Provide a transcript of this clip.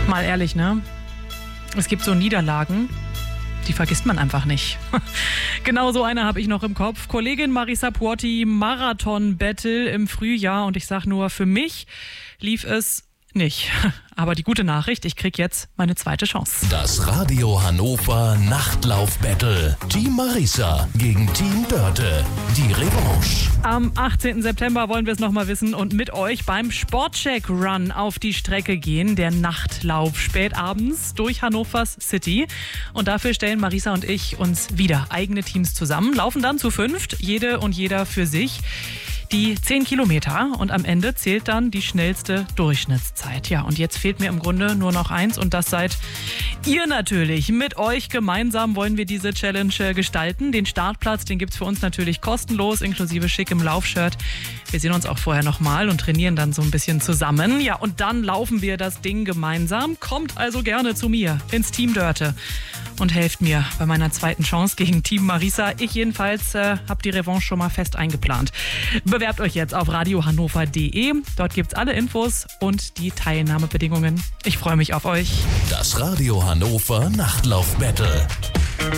Mal ehrlich, ne? Es gibt so Niederlagen, die vergisst man einfach nicht. Genau so eine habe ich noch im Kopf. Kollegin Marisa Puotti, Marathon-Battle im Frühjahr. Und ich sag nur, für mich lief es nicht. Aber die gute Nachricht, ich krieg jetzt meine zweite Chance. Das Radio Hannover Nachtlauf-Battle. Team Marisa gegen Team Dörte. Die Revanche. Am 18. September wollen wir es nochmal wissen und mit euch beim Sportcheck-Run auf die Strecke gehen. Der Nachtlauf spätabends durch Hannovers City. Und dafür stellen Marisa und ich uns wieder eigene Teams zusammen, laufen dann zu 5, jede und jeder für sich. Die 10 Kilometer und am Ende zählt dann die schnellste Durchschnittszeit. Ja, und jetzt fehlt mir im Grunde nur noch eins und das seid ihr natürlich. Mit euch gemeinsam wollen wir diese Challenge gestalten. Den Startplatz, den gibt's für uns natürlich kostenlos, inklusive schickem Laufshirt. Wir sehen uns auch vorher nochmal und trainieren dann so ein bisschen zusammen. Ja, und dann laufen wir das Ding gemeinsam. Kommt also gerne zu mir ins Team Dörte und helft mir bei meiner zweiten Chance gegen Team Marisa. Ich jedenfalls habe die Revanche schon mal fest eingeplant. Bewerbt euch jetzt auf radiohannover.de. Dort gibt's alle Infos und die Teilnahmebedingungen. Ich freue mich auf euch. Das Radio Hannover Nachtlauf-Battle.